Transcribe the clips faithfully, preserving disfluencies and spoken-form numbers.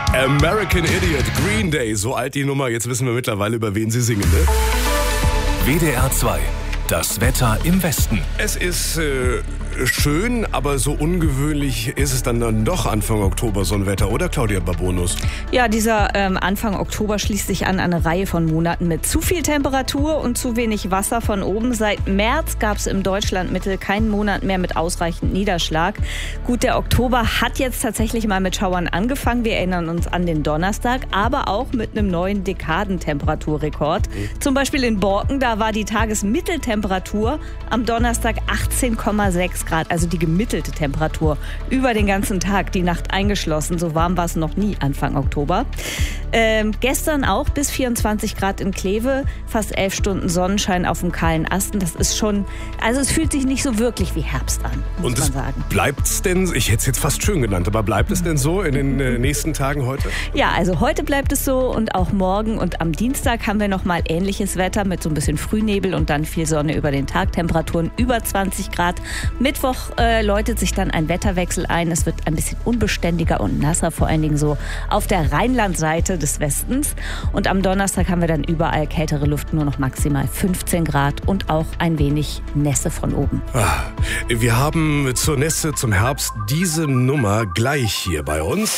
American Idiot, Green Day, so alt die Nummer, jetzt wissen wir mittlerweile, über wen sie singen, ne? W D R zwei, das Wetter im Westen. Es ist äh, schön, aber so ungewöhnlich ist es dann, dann doch Anfang Oktober so ein Wetter, oder Claudia Babonus? Ja, dieser ähm, Anfang Oktober schließt sich an eine Reihe von Monaten mit zu viel Temperatur und zu wenig Wasser von oben. Seit März gab es im Deutschlandmittel keinen Monat mehr mit ausreichend Niederschlag. Gut, der Oktober hat jetzt tatsächlich mal mit Schauern angefangen. Wir erinnern uns an den Donnerstag, aber auch mit einem neuen Dekadentemperaturrekord. Mhm. Zum Beispiel in Borken, da war die Tagesmitteltemperatur am Donnerstag achtzehn Komma sechs Grad, also die gemittelte Temperatur über den ganzen Tag, die Nacht eingeschlossen. So warm war es noch nie Anfang Oktober. Ähm, gestern auch bis vierundzwanzig Grad in Kleve, fast elf Stunden Sonnenschein auf dem kahlen Asten. Das ist schon, also es fühlt sich nicht so wirklich wie Herbst an, muss Und man sagen. Bleibt es denn, ich hätte es jetzt fast schön genannt, aber bleibt es denn so in den äh, nächsten Tagen heute? Ja, also heute bleibt es so und auch morgen und am Dienstag haben wir nochmal ähnliches Wetter mit so ein bisschen Frühnebel und dann viel Sonne über den Tag, Temperaturen über zwanzig Grad. Mittwoch äh, läutet sich dann ein Wetterwechsel ein. Es wird ein bisschen unbeständiger und nasser, vor allen Dingen so auf der Rheinlandseite des Westens. Und am Donnerstag haben wir dann überall kältere Luft, nur noch maximal fünfzehn Grad und auch ein wenig Nässe von oben. Ah, wir haben zur Nässe, zum Herbst diese Nummer gleich hier bei uns.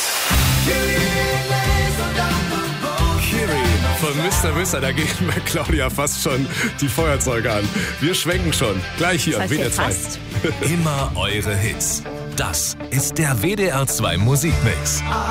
Von Mister Mister, da gehen bei Claudia fast schon die Feuerzeuge an. Wir schwenken schon. Gleich hier, Das heißt W D R zwei. fast. Immer eure Hits. Das ist der W D R zwei Musikmix.